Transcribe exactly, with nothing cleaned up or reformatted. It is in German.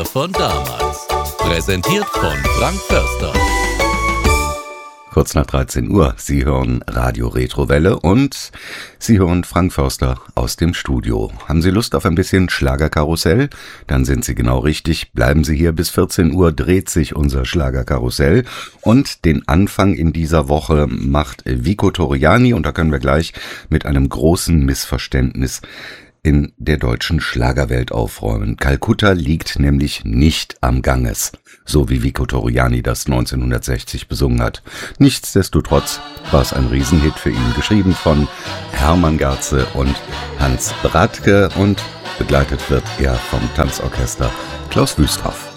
von damals. Präsentiert von Frank Förster. Kurz nach dreizehn Uhr, Sie hören Radio Retrowelle und Sie hören Frank Förster aus dem Studio. Haben Sie Lust auf ein bisschen Schlagerkarussell? Dann sind Sie genau richtig. Bleiben Sie hier, bis vierzehn Uhr dreht sich unser Schlagerkarussell. Und den Anfang in dieser Woche macht Vico Torriani, und da können wir gleich mit einem großen Missverständnis in der deutschen Schlagerwelt aufräumen. Kalkutta liegt nämlich nicht am Ganges, so wie Vico Torriani das neunzehnhundertsechzig besungen hat. Nichtsdestotrotz war es ein Riesenhit für ihn, geschrieben von Hermann Gerze und Hans Bradtke, und begleitet wird er vom Tanzorchester Klaus Wüsthoff.